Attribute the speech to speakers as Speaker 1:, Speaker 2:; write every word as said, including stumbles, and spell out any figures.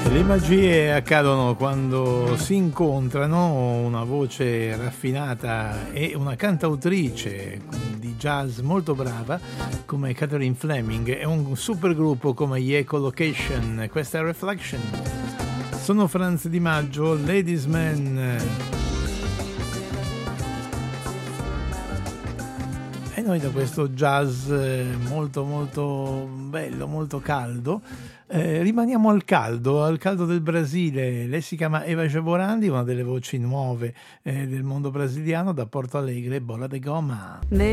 Speaker 1: Le magie accadono quando si incontrano una voce raffinata e una cantautrice di jazz molto brava come Catherine Fleming e un super gruppo come gli Echolocation. Questa è Reflection. Sono Franz Di Maggio, Ladies Man. E noi da questo jazz molto molto bello, molto caldo, eh, rimaniamo al caldo, al caldo del Brasile. Lei si chiama Eva Jaborandi, una delle voci nuove eh, del mondo brasiliano, da Porto Alegre, Bola de Goma.